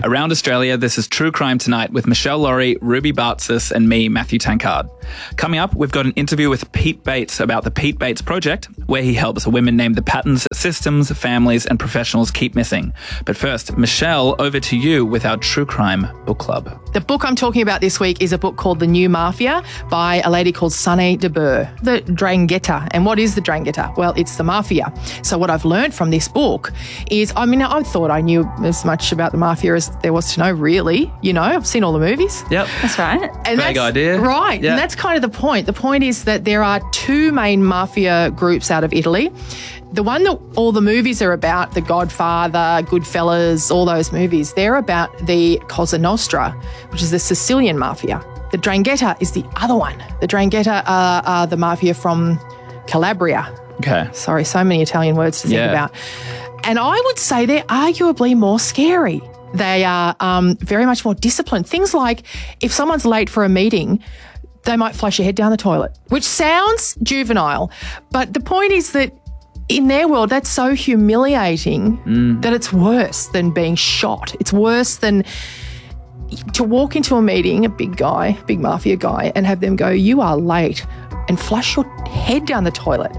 Around Australia, this is True Crime Tonight with Michelle Laurie, Ruby Bartzis and me, Matthew Tankard. Coming up, we've got an interview with Pete Bates about the Pete Bates Project, where he helps women name the patterns, systems, families and professionals keep missing. But first, Michelle, over to you with our True Crime Book Club. The book I'm talking about this week is a book called The New Mafia by a lady called Sunny de Boer. The Drangheta. And what is the Drangheta? Well, it's the mafia. So what I've learned from this book is, I thought I knew as much about the mafia as there was to know, really. You know, I've seen all the movies. Yep. That's right. And Vague idea. Right. Yep. And that's kind of the point. The point is that there are two main mafia groups out of Italy. The one that all the movies are about, The Godfather, Goodfellas, all those movies, they're about the Cosa Nostra, which is the Sicilian mafia. The 'Ndrangheta is the other one. The 'Ndrangheta are the mafia from Calabria. Okay. Sorry, so many Italian words to think Yeah. about. And I would say they're arguably more scary. They are very much more disciplined. Things like if someone's late for a meeting, they might flush your head down the toilet, which sounds juvenile. But the point is that in their world, that's so humiliating that it's worse than being shot. It's worse than to walk into a meeting, a big mafia guy, and have them go, "You are late," and flush your head down the toilet.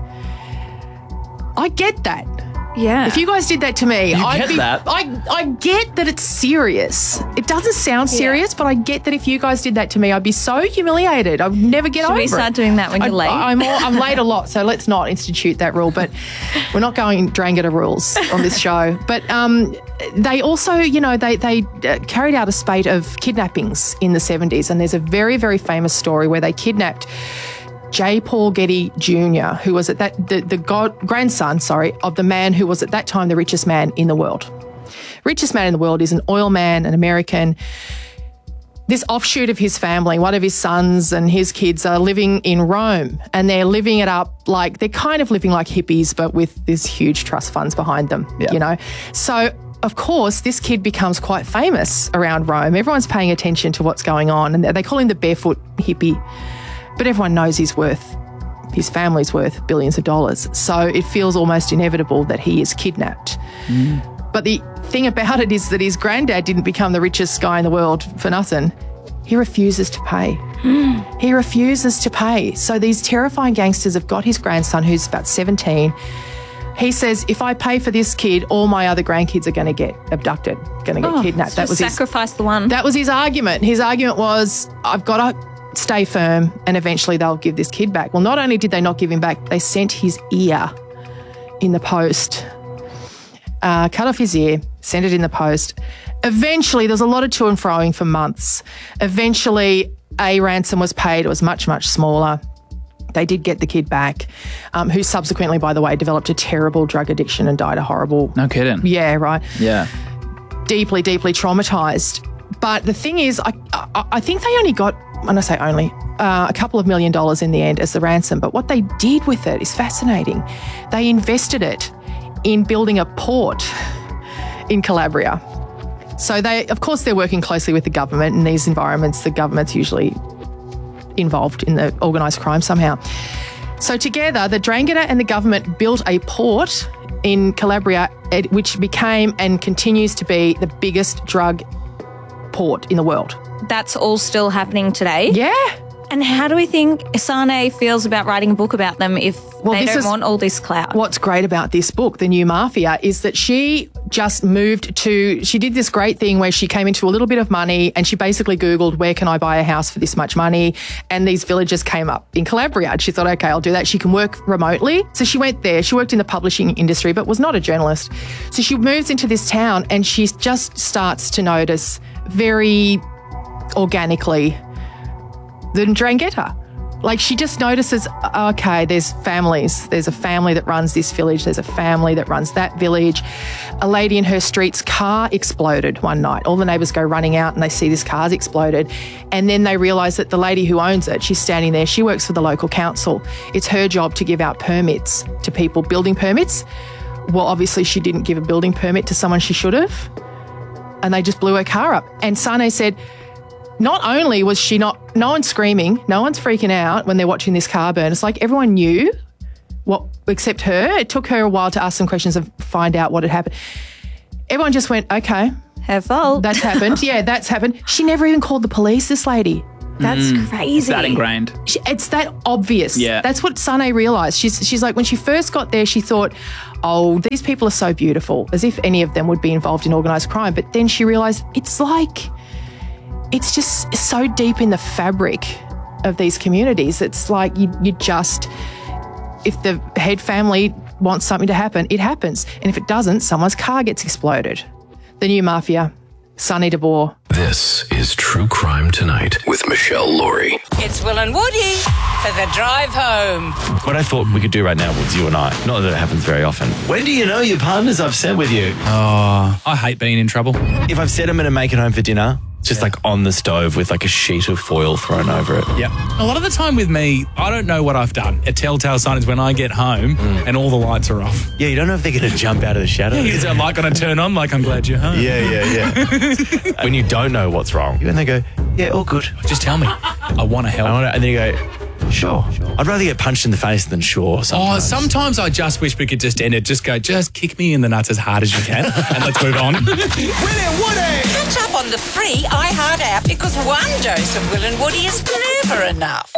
I get that. Yeah. If you guys did that to me, I get that it's serious. It doesn't sound serious, but I get that if you guys did that to me, I'd be so humiliated. I would never get over it. Should we start doing that when you're late? I'm late a lot, so let's not institute that rule. But we're not going Drangheta rules on this show. But they also, they carried out a spate of kidnappings in the 70s, and there's a very, very famous story where they kidnapped J. Paul Getty Jr., who was the grandson of the man who was at that time the richest man in the world. Richest man in the world is an oil man, an American. This offshoot of his family, one of his sons and his kids are living in Rome, and they're living it up they're kind of living like hippies, but with these huge trust funds behind them, So, of course, this kid becomes quite famous around Rome. Everyone's paying attention to what's going on, and they call him the barefoot hippie. But everyone knows his family's worth billions of dollars. So it feels almost inevitable that he is kidnapped. But the thing about it is that his granddad didn't become the richest guy in the world for nothing. He refuses to pay. He refuses to pay. So these terrifying gangsters have got his grandson, who's about 17. He says, if I pay for this kid, all my other grandkids are going to get abducted, going to get kidnapped. So sacrifice the one. That was his argument. His argument was, I've got to stay firm and eventually they'll give this kid back. Well, not only did they not give him back, they sent his ear in the post. Cut off his ear, sent it in the post. Eventually, there was a lot of to and froing for months. Eventually, a ransom was paid. It was much, much smaller. They did get the kid back, who subsequently, by the way, developed a terrible drug addiction and died a horrible... No kidding. Yeah, right. Yeah. Deeply, deeply traumatised. But the thing is, I think they only got, when I say only, a couple of $1 million in the end as the ransom. But what they did with it is fascinating. They invested it in building a port in Calabria. So they're working closely with the government. In these environments, the government's usually involved in the organised crime somehow. So together, the 'Ndrangheta and the government built a port in Calabria, which became and continues to be the biggest drug port in the world. That's all still happening today? Yeah. And how do we think Sane feels about writing a book about them if they don't want all this clout? What's great about this book, The New Mafia, is that she just she did this great thing where she came into a little bit of money and she basically Googled, where can I buy a house for this much money? And these villages came up in Calabria. And she thought, okay, I'll do that. She can work remotely. So she went there. She worked in the publishing industry, but was not a journalist. So she moves into this town and she just starts to notice very organically the 'Ndrangheta. Like, she just notices, okay, there's families. There's a family that runs this village. There's a family that runs that village. A lady in her street's car exploded one night. All the neighbours go running out and they see this car's exploded. And then they realise that the lady who owns it, she's standing there. She works for the local council. It's her job to give out permits to people, building permits. Well, obviously she didn't give a building permit to someone she should have. And they just blew her car up. And Sane said, not only was she no one's screaming, no one's freaking out when they're watching this car burn. It's like everyone knew what, except her. It took her a while to ask some questions and find out what had happened. Everyone just went, okay. her fault. That's happened. Yeah, that's happened. She never even called the police, this lady. That's crazy. It's that ingrained. It's that obvious. Yeah. That's what Sane realised. She's like, when she first got there, she thought, oh, these people are so beautiful, as if any of them would be involved in organised crime. But then she realised it's just so deep in the fabric of these communities. It's like you just, if the head family wants something to happen, it happens. And if it doesn't, someone's car gets exploded. The new mafia. Sonny DeBoer. This is True Crime Tonight with Michelle Laurie. It's Will and Woody for the drive home. What I thought we could do right now was you and I. Not that it happens very often. When do you know your partner's upset with you? Oh, I hate being in trouble. If I've said I'm going to make it home for dinner, just like on the stove with like a sheet of foil thrown over it. Yep. A lot of the time with me, I don't know what I've done. A telltale sign is when I get home and all the lights are off. Yeah, you don't know if they're going to jump out of the shadow. Is that light going to turn on? Like, I'm glad you're home. Yeah. When you don't know what's wrong, and they go, yeah, all good. Just tell me. I want to help. And then you go, sure. I'd rather get punched in the face than sure sometimes. Sometimes I just wish we could just end it. Just kick me in the nuts as hard as you can and let's move on. Will and Woody! Catch up on the free iHeart app because one dose of Will and Woody is never enough.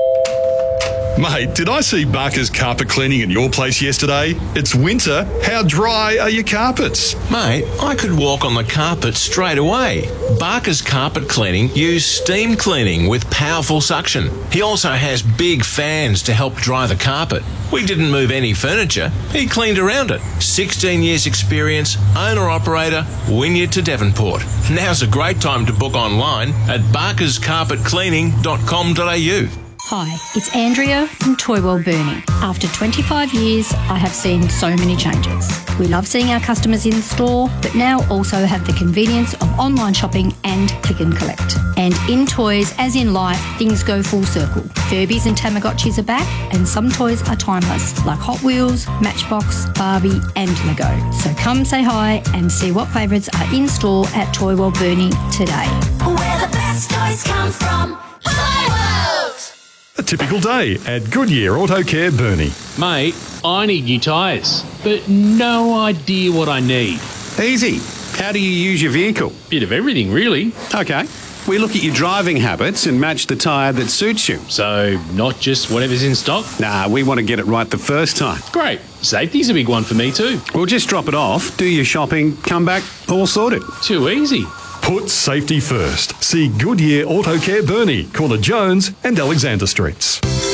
Mate, did I see Barker's carpet cleaning at your place yesterday? It's winter. How dry are your carpets? Mate, I could walk on the carpet straight away. Barker's Carpet Cleaning use steam cleaning with powerful suction. He also has big fans to help dry the carpet. We didn't move any furniture. He cleaned around it. 16 years experience, owner-operator, Wynyard to Devonport. Now's a great time to book online at barkerscarpetcleaning.com.au. Hi, it's Andrea from Toy World Burnie. After 25 years, I have seen so many changes. We love seeing our customers in store, but now also have the convenience of online shopping and click and collect. And in toys, as in life, things go full circle. Furbies and Tamagotchis are back, and some toys are timeless, like Hot Wheels, Matchbox, Barbie, and Lego. So come say hi and see what favourites are in store at Toy World Burnie today. Where the best toys come from, Toy World! A typical day at Goodyear Auto Care Burnie. Mate, I need new tyres, but no idea what I need. Easy. How do you use your vehicle? Bit of everything, really. Okay. We look at your driving habits and match the tyre that suits you. So, not just whatever's in stock? Nah, we want to get it right the first time. Great. Safety's a big one for me too. We'll just drop it off, do your shopping, come back, all sorted. Too easy. Put safety first. See Goodyear Auto Care Burnie, corner Jones and Alexander Streets.